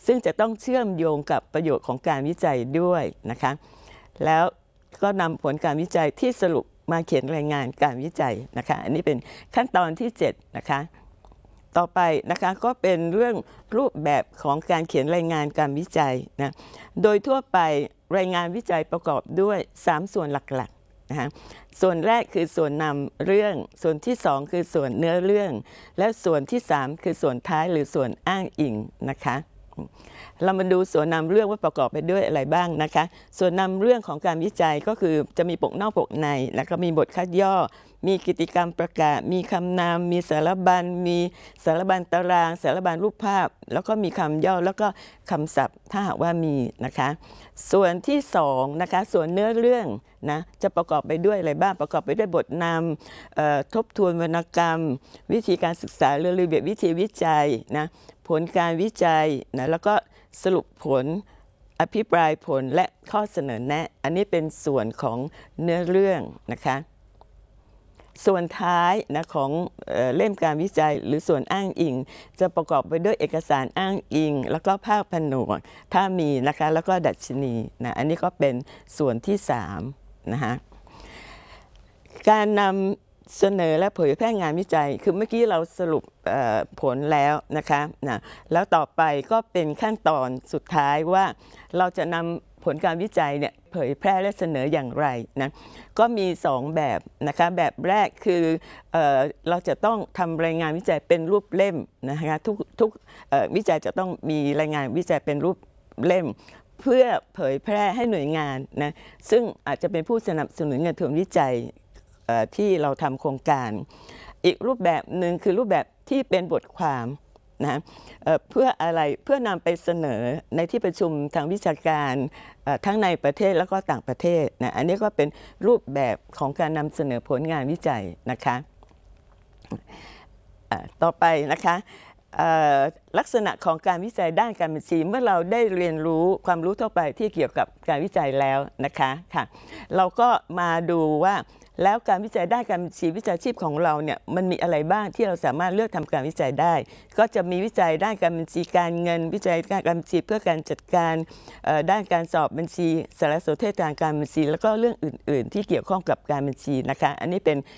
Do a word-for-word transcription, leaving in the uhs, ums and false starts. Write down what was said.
ซึ่งจะต้องเชื่อมโยงกับประโยชน์ของการวิจัยด้วยนะคะแล้วก็นำผลการวิจัยที่สรุปมาเขียนรายงานการวิจัยนะคะอันนี้เป็นขั้นตอนที่เจ็ดนะคะต่อไปนะคะก็เป็นเรื่องรูปแบบของการเขียนรายงานการวิจัยนะโดยทั่วไปรายงานวิจัยประกอบด้วยสามส่วนหลักๆนะคะส่วนแรกคือส่วนนำเรื่องส่วนที่สองคือส่วนเนื้อเรื่องและส่วนที่สามคือส่วนท้ายหรือส่วนอ้างอิงนะคะเรามาดูส่วนนำเรื่องว่าประกอบไปด้วยอะไรบ้างนะคะส่วนนำเรื่องของการวิจัยก็คือจะมีปกนอกปกในแล้วก็มีบทคัดย่อมีกิจกรรมประกาศมีคำนามมีสารบัญมีสารบัญตารางสารบัญรูปภาพแล้วก็มีคำย่อแล้วก็คำศัพท์ถ้าหากว่ามีนะคะส่วนที่สองนะคะส่วนเนื้อเรื่องนะจะประกอบไปด้วยอะไรบ้างประกอบไปด้วยบทนำทบทวนวรรณกรรมวิธีการศึกษาเรื่องระเบียบวิธีวิจัยนะผลการวิจัยนะแล้วก็สรุปผลอภิปรายผลและข้อเสนอแนะอันนี้เป็นส่วนของเนื้อเรื่องนะคะส่วนท้ายนะของเอ่อเล่มการวิจัยหรือส่วนอ้างอิงจะประกอบไปด้วยเอกสารอ้างอิงแล้วก็ภาคผนวกถ้ามีนะคะแล้วก็ดัชนีนะอันนี้ก็เป็นส่วนที่สามนะคะการนำเสนอและเผยแพร่งานวิจัยคือเมื่อกี้เราสรุปผลแล้วนะคะนะแล้วต่อไปก็เป็นขั้นตอนสุดท้ายว่าเราจะนำผลการวิจัยเนี่ยเผยแพร่และเสนออย่างไรนะก็มีสองแบบนะคะแบบแรกคือเอ่อเราจะต้องทำรายงานวิจัยเป็นรูปเล่มนะคะทุกทุกวิจัยจะต้องมีรายงานวิจัยเป็นรูปเล่มเพื่อเผยแพร่ให้หน่วยงานนะซึ่งอาจจะเป็นผู้สนับสนุนเงินทุนวิจัยที่เราทำโครงการอีกรูปแบบหนึ่งคือรูปแบบที่เป็นบทความนะเพื่ออะไรเพื่อนำไปเสนอในที่ประชุมทางวิชาการทั้งในประเทศแล้วก็ต่างประเทศนะอันนี้ก็เป็นรูปแบบของการนำเสนอผลงานวิจัยนะคะต่อไปนะคะลักษณะของการวิจัยด้านการบัญชีเมื่อเราได้เรียนรู้ความรู้ทั่วไปที่เกี่ยวกับการวิจัยแล้วนะคะค่ะเราก็มาดูว่าแล้วการวิจัยด้านการบัญชีวิชาชีพของเราเนี่ยมันมีอะไรบ้างที่เราสามารถเลือกทำการวิจัยได้ก็จะมีวิจัยด้านการบัญชีการเงินวิจัยด้านการบัญชีเพื่อการจัดการด้านการสอบบัญชีสารสนเทศทางการบัญชีแล้วก็เรื่องอื่นๆที่เกี่ยวข้องกับการบัญชีนะคะอันนี้เป็น